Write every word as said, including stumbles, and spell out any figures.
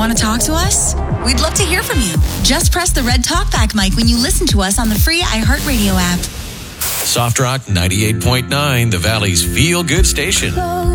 Want to talk to us? We'd love to hear from you. Just press the red talkback mic when you listen to us on the free iHeartRadio app. Soft Rock ninety-eight point nine, the Valley's feel-good station.